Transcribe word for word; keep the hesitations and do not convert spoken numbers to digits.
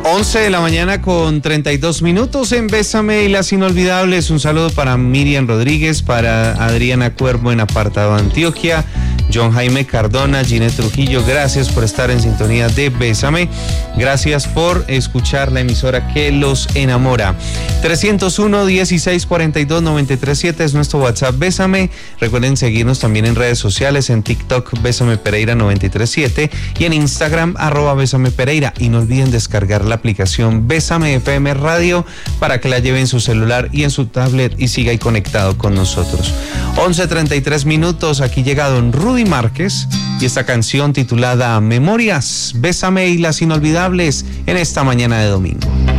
once de la mañana con treinta y dos minutos en Bésame y las Inolvidables. Un saludo para Miriam Rodríguez, para Adriana Cuervo en Apartado Antioquia, John Jaime Cardona, Ginette Trujillo. Gracias por estar en sintonía de Bésame. Gracias por escuchar la emisora que los enamora. trescientos uno, dieciséis cuarenta y dos, noventa y tres siete es nuestro WhatsApp Bésame. Recuerden seguirnos también en redes sociales, en TikTok Bésame Pereira noventa y tres siete y en Instagram arroba Bésame Pereira. Y no olviden descargar la aplicación Bésame F M Radio para que la lleve en su celular y en su tablet y siga ahí conectado con nosotros. once treinta y tres minutos, aquí llega don Rudy Márquez y esta canción titulada Memorias, Bésame y las Inolvidables en esta mañana de domingo.